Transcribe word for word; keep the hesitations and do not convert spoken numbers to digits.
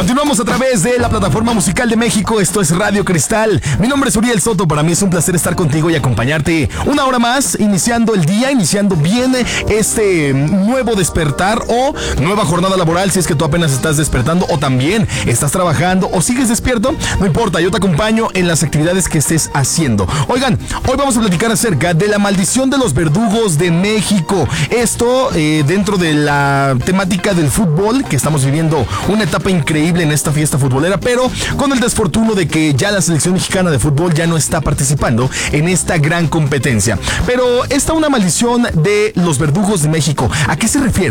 Continuamos a través de la plataforma musical de México. Esto es Radio Cristal. Mi nombre es Uriel Soto. Para mí es un placer estar contigo y acompañarte una hora más, iniciando el día, iniciando bien este nuevo despertar o nueva jornada laboral. Si es que tú apenas estás despertando o también estás trabajando o sigues despierto, no importa, yo te acompaño en las actividades que estés haciendo. Oigan, hoy vamos a platicar acerca de la maldición de los verdugos de México. Esto eh, dentro de la temática del fútbol, que estamos viviendo una etapa increíble en esta fiesta futbolera, pero con el desfortuno de que ya la selección mexicana de fútbol ya no está participando en esta gran competencia. Pero esta una maldición de los verdugos de México, ¿a qué se refiere?